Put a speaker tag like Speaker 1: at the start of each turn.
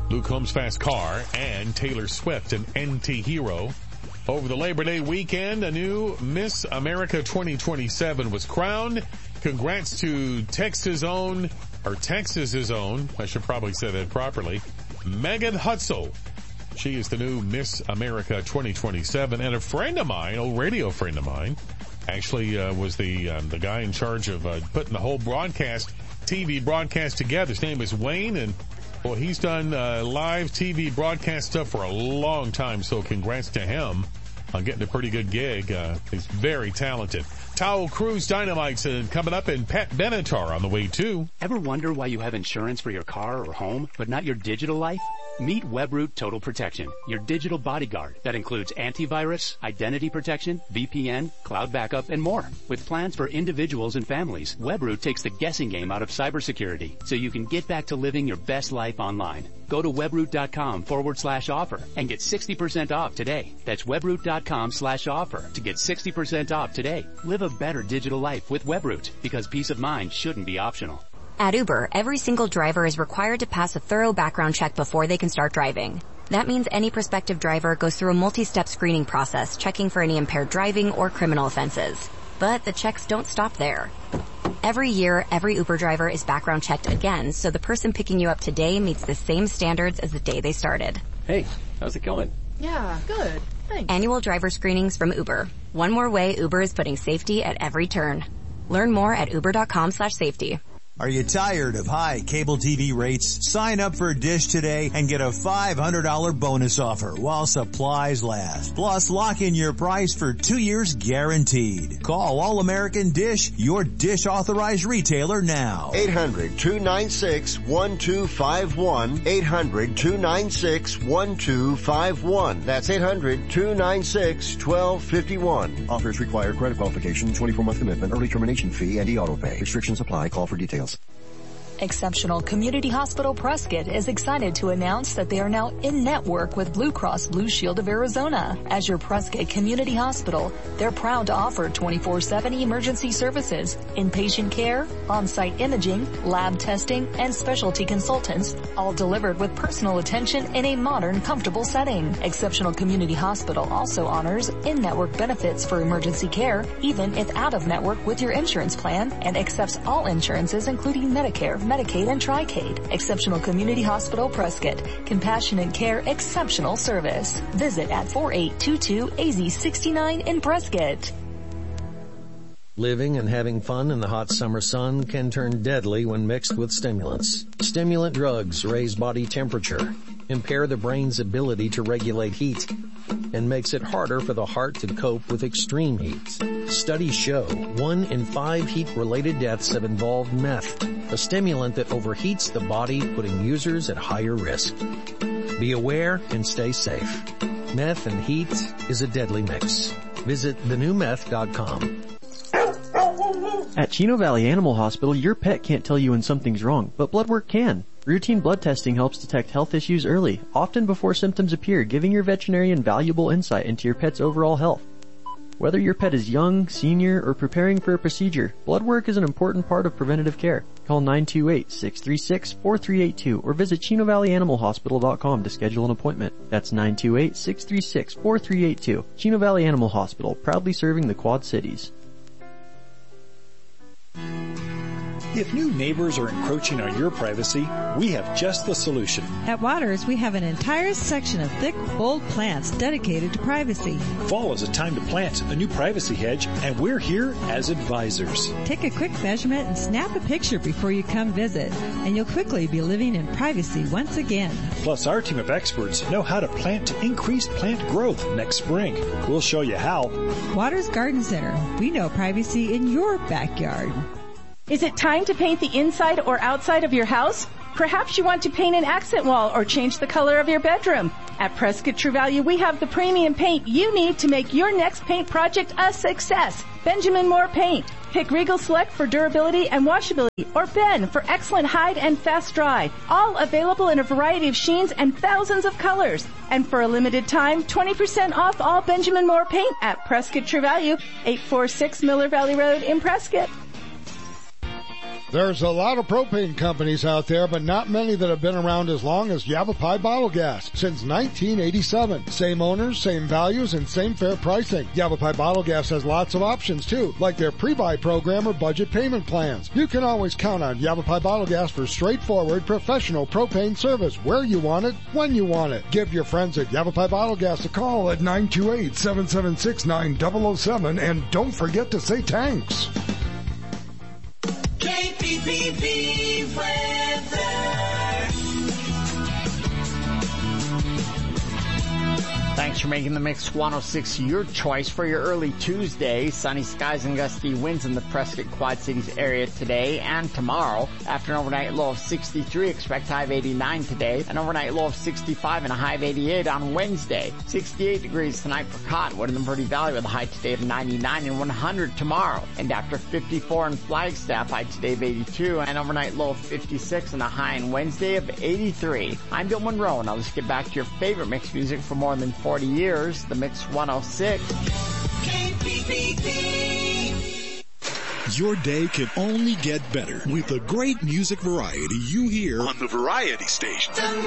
Speaker 1: Luke Combs Fast Car, and Taylor Swift, an anti-hero. Over the Labor Day weekend, a new Miss America 2027 was crowned. Congrats to Texas's own, I should probably say that properly, Megan Hutzel. She is the new Miss America 2027. And a friend of mine, old radio friend of mine, actually was the guy in charge of putting the whole TV broadcast together. His name is Wayne, and well, he's done live TV broadcast stuff for a long time, so congrats to him on getting a pretty good gig. He's very talented. Tahoe Cruise Dynamite's coming up, and Pat Benatar on the way too.
Speaker 2: Ever wonder why you have insurance for your car or home, but not your digital life? Meet Webroot Total Protection, your digital bodyguard that includes antivirus, identity protection, VPN, cloud backup, and more. With plans for individuals and families, Webroot takes the guessing game out of cybersecurity so you can get back to living your best life online. Go to webroot.com/offer and get 60% off today. That's webroot.com/offer to get 60% off today. Live a better digital life with Webroot, because peace of mind shouldn't be optional.
Speaker 3: At Uber, every single driver is required to pass a thorough background check before they can start driving. That means any prospective driver goes through a multi-step screening process, checking for any impaired driving or criminal offenses. But the checks don't stop there. Every year, every Uber driver is background checked again, so the person picking you up today meets the same standards as the day they started.
Speaker 2: Hey, how's it going?
Speaker 4: Yeah, good. Thanks.
Speaker 3: Annual driver screenings from Uber. One more way Uber is putting safety at every turn. Learn more at uber.com/safety.
Speaker 5: Are you tired of high cable TV rates? Sign up for Dish today and get a $500 bonus offer while supplies last. Plus, lock in your price for 2 years guaranteed. Call All American Dish, your Dish authorized retailer now.
Speaker 6: 800-296-1251. 800-296-1251. That's 800-296-1251.
Speaker 7: Offers require credit qualification, 24-month commitment, early termination fee, and e-auto pay. Restrictions apply. Call for details.
Speaker 8: Exceptional Community Hospital Prescott is excited to announce that they are now in network with Blue Cross Blue Shield of Arizona. As your Prescott Community Hospital, they're proud to offer 24/7 emergency services, inpatient care, on-site imaging, lab testing, and specialty consultants, all delivered with personal attention in a modern, comfortable setting. Exceptional Community Hospital also honors in-network benefits for emergency care, even if out-of-network with your insurance plan, and accepts all insurances including Medicare, Medicaid, and Tri-Caid. Exceptional Community Hospital Prescott. Compassionate care, exceptional service. Visit at 4822 AZ69 in Prescott.
Speaker 9: Living and having fun in the hot summer sun can turn deadly when mixed with stimulants. Stimulant drugs raise body temperature, impair the brain's ability to regulate heat, and makes it harder for the heart to cope with extreme heat. Studies show 1 in 5 heat-related deaths have involved meth, a stimulant that overheats the body, putting users at higher risk. Be aware and stay safe. Meth and heat is a deadly mix. Visit thenewmeth.com.
Speaker 10: At Chino Valley Animal Hospital, your pet can't tell you when something's wrong, but blood work can. Routine blood testing helps detect health issues early, often before symptoms appear, giving your veterinarian valuable insight into your pet's overall health. Whether your pet is young, senior, or preparing for a procedure, blood work is an important part of preventative care. Call 928-636-4382 or visit ChinoValleyAnimalHospital.com to schedule an appointment. That's 928-636-4382. Chino Valley Animal Hospital, proudly serving the Quad Cities.
Speaker 11: If new neighbors are encroaching on your privacy, we have just the solution.
Speaker 12: At Waters, we have an entire section of thick, bold plants dedicated to privacy.
Speaker 11: Fall is a time to plant a new privacy hedge, and we're here as advisors.
Speaker 12: Take a quick measurement and snap a picture before you come visit, and you'll quickly be living in privacy once again.
Speaker 11: Plus, our team of experts know how to plant to increase plant growth next spring. We'll show you how.
Speaker 12: Waters Garden Center. We know privacy in your backyard.
Speaker 13: Is it time to paint the inside or outside of your house? Perhaps you want to paint an accent wall or change the color of your bedroom. At Prescott True Value, we have the premium paint you need to make your next paint project a success. Benjamin Moore Paint. Pick Regal Select for durability and washability, or Ben for excellent hide and fast dry. All available in a variety of sheens and thousands of colors. And for a limited time, 20% off all Benjamin Moore Paint at Prescott True Value, 846 Miller Valley Road in Prescott.
Speaker 14: There's a lot of propane companies out there, but not many that have been around as long as Yavapai Bottle Gas. Since 1987. Same owners, same values, and same fair pricing. Yavapai Bottle Gas has lots of options too, like their pre-buy program or budget payment plans. You can always count on Yavapai Bottle Gas for straightforward, professional propane service where you want it, when you want it. Give your friends at Yavapai Bottle Gas a call at 928-776-9007, and don't forget to say thanks.
Speaker 15: KPPB weather. Thanks for making the Mix 106 your choice for your early Tuesday. Sunny skies and gusty winds in the Prescott Quad Cities area today and tomorrow. After an overnight low of 63, expect high of 89 today. An overnight low of 65 and a high of 88 on Wednesday. 68 degrees tonight for Cottonwood in the Verde Valley with a high today of 99 and 100 tomorrow. And after 54 in Flagstaff, high today of 82 and overnight low of 56 and a high on Wednesday of 83. I'm Bill Monroe, and I'll just get back to your favorite mix music for more than 40 years, the Mix 106.
Speaker 16: Your day can only get better with the great music variety you hear on the Variety Station.